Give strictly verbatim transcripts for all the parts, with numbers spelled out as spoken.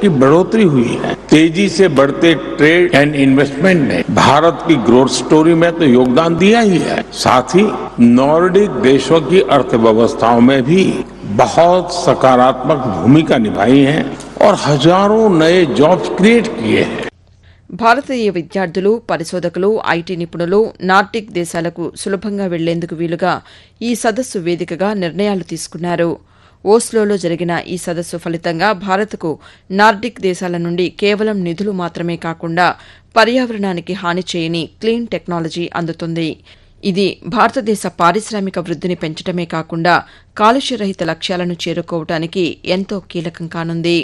की बढ़ोतरी हुई है। तेजी से बढ़ते ट्रेड एंड इन्वेस्टमेंट ने भारत की ग्रोथ स्टोरी में तो योगदान दिया ही है, साथ ही नॉर्डिक देशों की अर्थव्यवस्थाओं में भी बहुत सकारात्मक भूमिका निभाई है और हजारों नए जॉब्स क्रिएट किए हैं। భారతీయ విద్యార్థులు పరిశోధకులు ఐటీ నిపుణులు నార్డిక్ దేశాలకు సులభంగా వెళ్లేందుకు వీలుగా ఈ సదస్సు వేదికగా నిర్ణయాలు తీసుకున్నారు. ఓస్లోలో జరిగిన ఈ సదస్సు ఫలితంగా భారత్కు నార్డిక్ దేశాల నుండి కేవలం నిధులు మాత్రమే కాకుండా పర్యావరణానికి హాని చేయని క్లీన్ టెక్నాలజీ అందుతుంది. ఇది భారతదేశ పారిశ్రామిక వృద్ధిని పెంచడమే కాకుండా కాలుష్యరహిత లక్ష్యాలను చేరుకోవడానికి ఎంతో కీలకం కానుంది.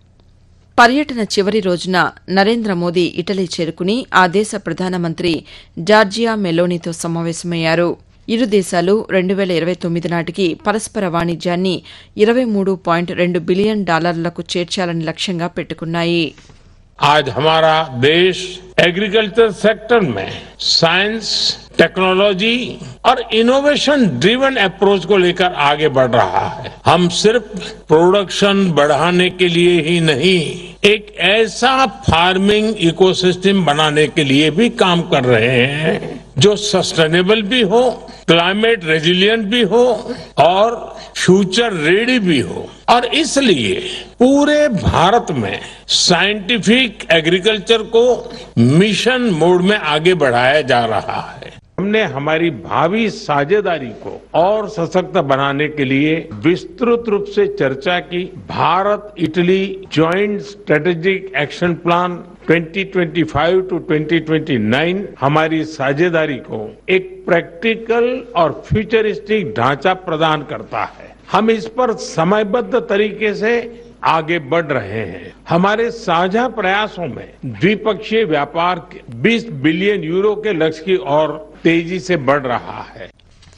పర్యటన చివరి రోజున నరేంద్ర మోదీ ఇటలీ చేరుకుని ఆ దేశ ప్రధానమంత్రి జార్జియా మెలోనీతో సమావేశమయ్యారు. ఇరు దేశాలు రెండు వేల ఇరవై తొమ్మిది నాటికి పరస్పర వాణిజ్యాన్ని ఇరవై మూడు పాయింట్ రెండు బిలియన్ డాలర్లకు చేర్చాలని లక్ష్యంగా పెట్టుకున్నాయి. आज हमारा देश एग्रीकल्चर सेक्टर में साइंस, टेक्नोलॉजी और इनोवेशन ड्रिवन अप्रोच को लेकर आगे बढ़ रहा है. हम सिर्फ प्रोडक्शन बढ़ाने के लिए ही नहीं, एक ऐसा फार्मिंग इकोसिस्टम बनाने के लिए भी काम कर रहे हैं जो सस्टेनेबल भी हो, क्लाइमेट रेजिलिएंट भी हो और फ्यूचर रेडी भी हो. और इसलिए पूरे भारत में साइंटिफिक एग्रीकल्चर को मिशन मोड में आगे बढ़ाया जा रहा है. हमने हमारी भावी साझेदारी को और सशक्त बनाने के लिए विस्तृत रूप से चर्चा की. Bharat Italy joint strategic action plan twenty twenty five to twenty twenty nine हमारी साझेदारी को एक प्रैक्टिकल और फ्यूचरिस्टिक ढांचा प्रदान करता है. हम इस पर समयबद्ध तरीके से आगे बढ़ रहे हैं. हमारे साझा प्रयासों में द्विपक्षीय व्यापार बीस बिलियन यूरो के लक्ष्य की ओर तेजी से बढ़ रहा है.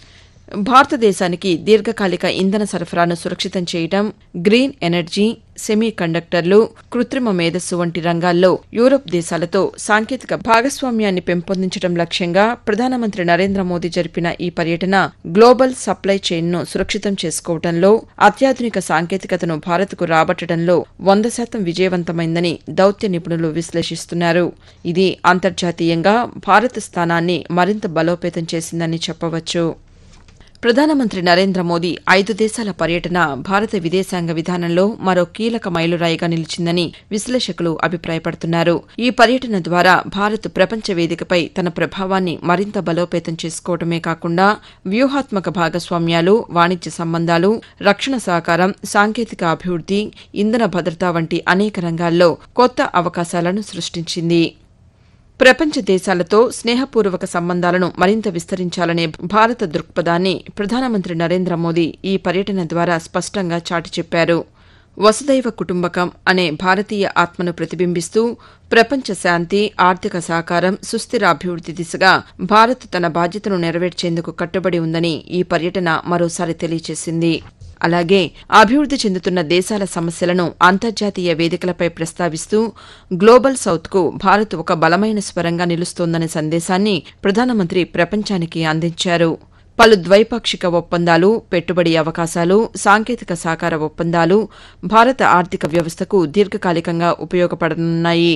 భారతదేశానికి దీర్ఘకాలిక ఇంధన సరఫరాను సురక్షితం చేయడం, గ్రీన్ ఎనర్జీ, సెమీ కండక్టర్లు, కృత్రిమ మేధస్సు వంటి రంగాల్లో యూరప్ దేశాలతో సాంకేతిక భాగస్వామ్యాన్ని పెంపొందించడం లక్ష్యంగా ప్రధానమంత్రి నరేంద్ర మోదీ జరిపిన ఈ పర్యటన గ్లోబల్ సప్లై చైన్ను సురక్షితం చేసుకోవడంలో, అత్యాధునిక సాంకేతికతను భారత్కు రాబట్టడంలో వంద శాతం విజయవంతమైందని దౌత్య నిపుణులు విశ్లేషిస్తున్నారు. ఇది అంతర్జాతీయంగా భారత్ స్థానాన్ని మరింత బలోపేతం చేసిందని చెప్పవచ్చు. ప్రధానమంత్రి నరేంద్ర మోదీ ఐదు దేశాల పర్యటన భారత విదేశాంగ విధానంలో మరో కీలక మైలురాయిగా నిలిచిందని విశ్లేషకులు అభిప్రాయపడుతున్నారు. ఈ పర్యటన ద్వారా భారత్ ప్రపంచ వేదికపై తన ప్రభావాన్ని మరింత బలోపేతం చేసుకోవడమే కాకుండా వ్యూహాత్మక భాగస్వామ్యాలు, వాణిజ్య సంబంధాలు, రక్షణ సహకారం, సాంకేతిక అభివృద్ది, ఇంధన భద్రత వంటి అనేక రంగాల్లో కొత్త అవకాశాలను సృష్టించింది. ప్రపంచ దేశాలతో స్నేహపూర్వక సంబంధాలను మరింత విస్తరించాలనే భారత దృక్పథాన్ని ప్రధానమంత్రి నరేంద్ర మోదీ ఈ పర్యటన ద్వారా స్పష్టంగా చాటి చెప్పారు. వసుదైవ కుటుంబకం అనే భారతీయ ఆత్మను ప్రతిబింబిస్తూ ప్రపంచ శాంతి, ఆర్థిక సహకారం, సుస్థిర అభివృద్ది దిశగా భారత్ తన బాధ్యతను నెరవేర్చేందుకు కట్టుబడి ఉందని ఈ పర్యటన మరోసారి తెలియజేసింది. అలాగే అభివృద్ది చెందుతున్న దేశాల సమస్యలను అంతర్జాతీయ వేదికలపై ప్రస్తావిస్తూ గ్లోబల్ సౌత్కు భారత్ ఒక బలమైన స్వరంగా నిలుస్తోందనే సందేశాన్ని ప్రధానమంత్రి ప్రపంచానికి అందించారు. పలు ద్వైపాక్షిక ఒప్పందాలు, పెట్టుబడి అవకాశాలు, సాంకేతిక సహకార ఒప్పందాలు భారత ఆర్థిక వ్యవస్థకు దీర్ఘకాలికంగా ఉపయోగపడనున్నాయి.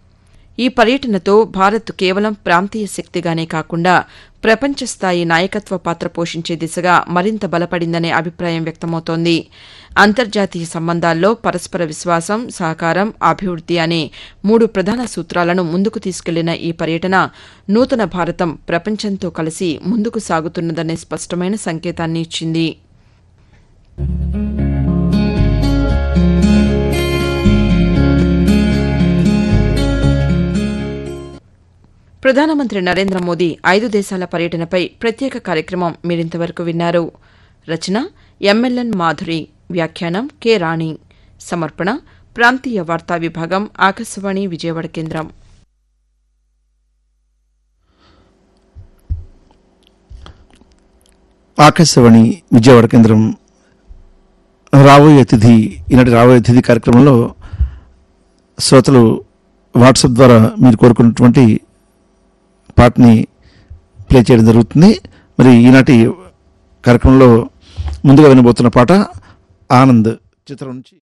ఈ పర్యటనతో భారత్ కేవలం ప్రాంతీయ శక్తిగానే కాకుండా ప్రపంచ స్థాయి నాయకత్వ పాత్ర పోషించే దిశగా మరింత బలపడిందనే అభిప్రాయం వ్యక్తమవుతోంది. అంతర్జాతీయ సంబంధాల్లో పరస్పర విశ్వాసం, సహకారం, అభివృద్ది అనే మూడు ప్రధాన సూత్రాలను ముందుకు తీసుకెళ్లిన ఈ పర్యటన నూతన భారతం ప్రపంచంతో కలిసి ముందుకు సాగుతున్నదనే స్పష్టమైన సంకేతాన్ని ఇచ్చింది. ప్రధానమంత్రి నరేంద్ర మోదీ ఐదు దేశాల పర్యటనపై ప్రత్యేక కార్యక్రమం మీరింతవరకు విన్నారు. రచన ఎంఎల్ఎన్ మాధురి, వ్యాఖ్యానం కె రాణి, సమర్పణ ప్రాంతీయ వార్తా విభాగం, ఆకాశవాణి విజయవాడ కేంద్రం. ఆకాశవాణి విజయవాడ కేంద్రం. రాబోయే అతిథి ఈనాటి రాబోయే అతిథి కార్యక్రమంలో శ్రోతలు వాట్సాప్ ద్వారా మీరు కోరుకున్నటువంటి పాటని ప్లే చేయడం జరుగుతుంది. మరి ఈనాటి కార్యక్రమంలో ముందుగా వినబోతున్న పాట ఆనంద్ చిత్రం నుంచి